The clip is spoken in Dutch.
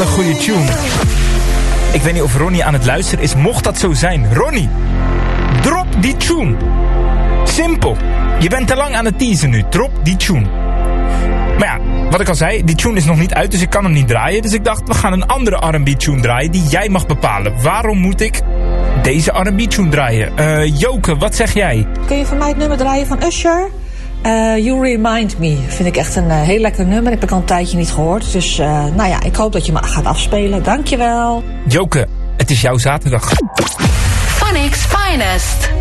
een goede tune. Ik weet niet of Ronnie aan het luisteren is. Mocht dat zo zijn, Ronnie, drop die tune. Simpel. Je bent te lang aan het teasen nu. Drop die tune. Maar ja, wat ik al zei, die tune is nog niet uit, dus ik kan hem niet draaien. Dus ik dacht, we gaan een andere R&B tune draaien die jij mag bepalen. Waarom moet ik deze R&B tune draaien? Joke, wat zeg jij? Kun je van mij het nummer draaien van Usher? You Remind Me. Vind ik echt een heel lekker nummer. Heb ik al een tijdje niet gehoord. Dus nou ja, ik hoop dat je me gaat afspelen. Dankjewel. Joke, het is jouw zaterdag. Phoenix Finest.